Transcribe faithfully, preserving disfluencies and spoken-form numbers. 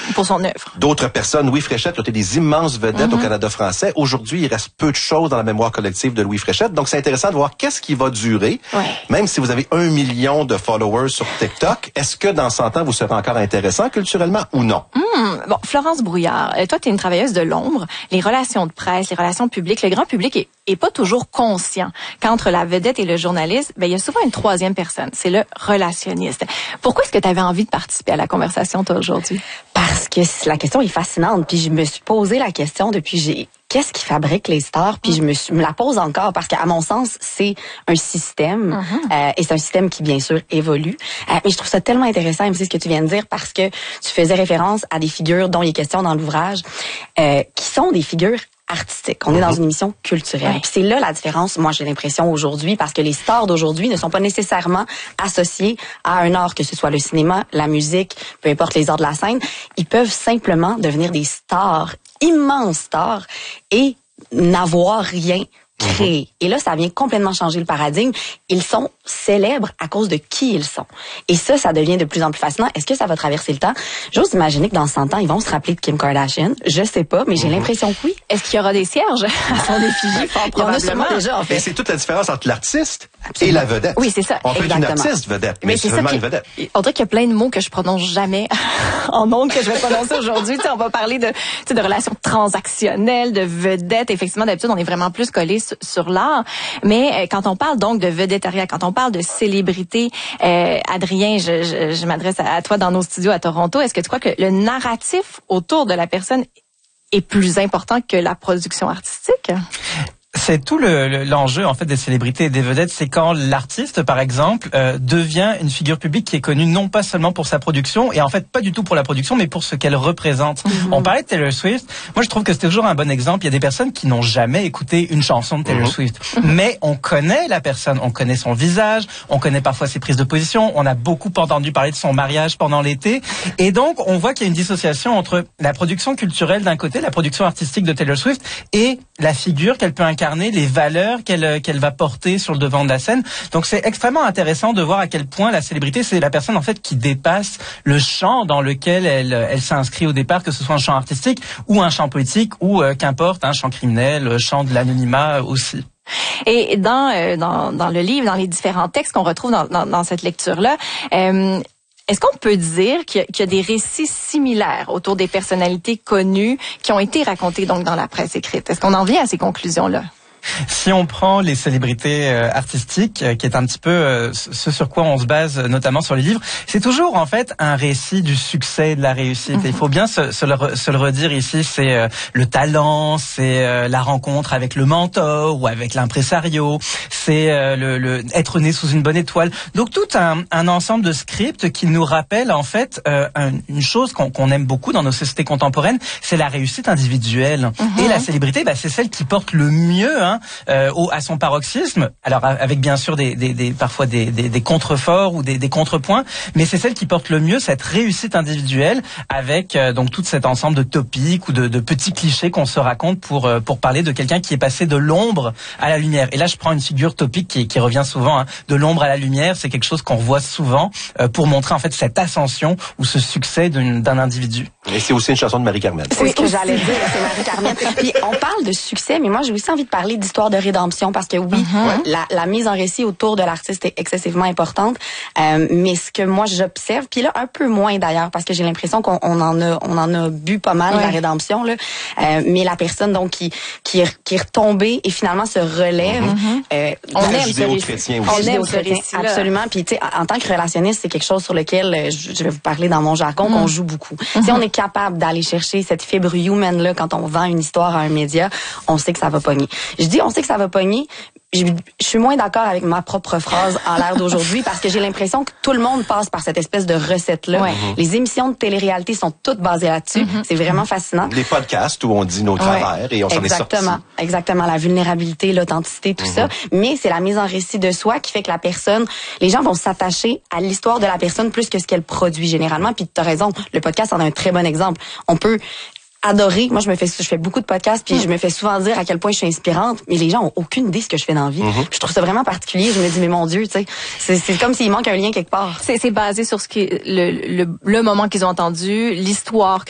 pour son œuvre. D'autres personnes, Louis Fréchette, qui a été des immenses vedettes mm-hmm. au Canada français. Aujourd'hui, il reste peu de choses dans la mémoire collective de Louis Fréchette. Donc, c'est intéressant de voir qu'est-ce qui va durer. Ouais. Même si vous avez un million de followers sur TikTok, est-ce que dans cent ans, vous serez encore intéressant culturellement ou non? Mmh. Bon, Florence Brouillard, toi, tu es une travailleuse de l'ombre. Les relations de presse, les relations publiques, le grand public est, est pas toujours conscient qu'entre la vedette et le journaliste, ben, il y a souvent une troisième personne. C'est le relationniste. Pourquoi est-ce que tu avais envie de participer à la conversation, toi, aujourd'hui? Parce que la question est fascinante. Puis je me suis posé la question depuis j'ai qu'est-ce qui fabrique les stars? Puis je me, suis, me la pose encore parce qu'à mon sens, c'est un système mm-hmm. euh, et c'est un système qui, bien sûr, évolue. Euh, mais je trouve ça tellement intéressant, M C, ce que tu viens de dire, parce que tu faisais référence à des figures dont il est question dans l'ouvrage, euh, qui sont des figures artistique. On est dans une émission culturelle. Ouais. Puis c'est là la différence, moi j'ai l'impression aujourd'hui, parce que les stars d'aujourd'hui ne sont pas nécessairement associés à un art, que ce soit le cinéma, la musique, peu importe les arts de la scène. Ils peuvent simplement devenir des stars, immenses stars, et n'avoir rien créé. Et là, ça vient complètement changer le paradigme. Ils sont célèbres à cause de qui ils sont. Et ça, ça devient de plus en plus fascinant. Est-ce que ça va traverser le temps? J'ose imaginer que dans cent ans, ils vont se rappeler de Kim Kardashian. Je sais pas, mais j'ai mm-hmm. l'impression que oui. Est-ce qu'il y aura des cierges à son effigie? Il y en a sûrement déjà, en fait. Et c'est toute la différence entre l'artiste Absolument. et la vedette. Oui, c'est ça. On fait Exactement. une artiste vedette, mais, mais c'est seulement une vedette. On dirait qu'il y a plein de mots que je prononce jamais en ondes que je vais prononcer aujourd'hui. Tu sais, on va parler de, tu sais, de relations transactionnelles, de vedettes. Effectivement, d'habitude, on est vraiment plus collé sur, sur l'art. Mais euh, quand on parle donc de vedettariat, quand on parle de célébrité, euh, Adrien, je, je, je m'adresse à, à toi dans nos studios à Toronto. Est-ce que tu crois que le narratif autour de la personne est plus important que la production artistique? C'est tout le, le, l'enjeu en fait des célébrités et des vedettes, c'est quand l'artiste, par exemple, euh, devient une figure publique qui est connue non pas seulement pour sa production, et en fait pas du tout pour la production, mais pour ce qu'elle représente. Mm-hmm. On parlait de Taylor Swift. Moi, je trouve que c'est toujours un bon exemple. Il y a des personnes qui n'ont jamais écouté une chanson de Taylor mm-hmm. Swift, mm-hmm. mais on connaît la personne, on connaît son visage, on connaît parfois ses prises de position. On a beaucoup entendu parler de son mariage pendant l'été, et donc on voit qu'il y a une dissociation entre la production culturelle d'un côté, la production artistique de Taylor Swift, et la figure qu'elle peut incarner, les valeurs qu'elle qu'elle va porter sur le devant de la scène. Donc c'est extrêmement intéressant de voir à quel point la célébrité, c'est la personne en fait qui dépasse le champ dans lequel elle elle s'inscrit au départ, que ce soit un champ artistique ou un champ politique ou euh, qu'importe, un champ criminel, un champ de l'anonymat aussi. Et dans euh, dans dans le livre, dans les différents textes qu'on retrouve dans dans, dans cette lecture-là, euh, est-ce qu'on peut dire qu'il y, a, qu'il y a des récits similaires autour des personnalités connues qui ont été racontées donc dans la presse écrite? Est-ce qu'on en vient à ces conclusions-là? Si on prend les célébrités euh, artistiques, euh, qui est un petit peu euh, ce sur quoi on se base, euh, notamment sur les livres, c'est toujours en fait un récit du succès et de la réussite. Mm-hmm. Et il faut bien se, se, le, se le redire ici, c'est euh, le talent, c'est euh, la rencontre avec le mentor ou avec l'impresario, c'est euh, le, le être né sous une bonne étoile. Donc tout un, un ensemble de scripts qui nous rappellent en fait euh, un, une chose qu'on, qu'on aime beaucoup dans nos sociétés contemporaines, c'est la réussite individuelle. Mm-hmm. Et la célébrité, bah, c'est celle qui porte le mieux hein, Euh, au, à son paroxysme, alors avec bien sûr des, des, des parfois des, des, des contreforts ou des, des contrepoints, mais c'est celle qui porte le mieux cette réussite individuelle avec euh, donc tout cet ensemble de topiques ou de, de petits clichés qu'on se raconte pour euh, pour parler de quelqu'un qui est passé de l'ombre à la lumière. Et là, je prends une figure topique qui, qui revient souvent, hein, de l'ombre à la lumière. C'est quelque chose qu'on revoit souvent euh, pour montrer en fait cette ascension ou ce succès d'une, d'un individu. Et c'est aussi une chanson de Marie-Carmen. C'est ce que j'allais dire, c'est Marie-Carmen. Puis on parle de succès, mais moi j'ai aussi envie de parler d'histoire de rédemption parce que oui, mm-hmm. la, la mise en récit autour de l'artiste est excessivement importante. Euh, mais ce que moi j'observe, puis là un peu moins d'ailleurs, parce que j'ai l'impression qu'on on en a, on en a bu pas mal ouais. la rédemption là. Euh, mais la personne donc qui qui est, qui est retombée et finalement se relève. Mm-hmm. Euh, on aime ce récit. On aime ce récit. Absolument. Puis tu sais, en tant que relationniste, c'est quelque chose sur lequel je vais vous parler dans mon jargon mm-hmm. qu'on joue beaucoup. Mm-hmm. Si on est capable d'aller chercher cette fibre humaine là quand on vend une histoire à un média, on sait que ça va pogner. Je dis on sait que ça va pogner. Je, je suis moins d'accord avec ma propre phrase à l'ère d'aujourd'hui parce que j'ai l'impression que tout le monde passe par cette espèce de recette-là. Ouais. Mm-hmm. Les émissions de télé-réalité sont toutes basées là-dessus. Mm-hmm. C'est vraiment fascinant. Les podcasts où on dit nos travers ouais. et on s'en est sorti. Exactement. Exactement. La vulnérabilité, l'authenticité, tout mm-hmm. ça. Mais c'est la mise en récit de soi qui fait que la personne, les gens vont s'attacher à l'histoire de la personne plus que ce qu'elle produit généralement. Puis tu as raison, le podcast en est un très bon exemple. On peut adorer. Moi, je me fais, je fais beaucoup de podcasts, puis mmh. je me fais souvent dire à quel point je suis inspirante, mais les gens ont aucune idée de ce que je fais dans la vie. Mmh. Je trouve ça vraiment particulier. Je me dis, mais mon Dieu, tu sais, c'est, c'est comme s'il manque un lien quelque part. C'est, c'est basé sur ce qui, le, le, le moment qu'ils ont entendu, l'histoire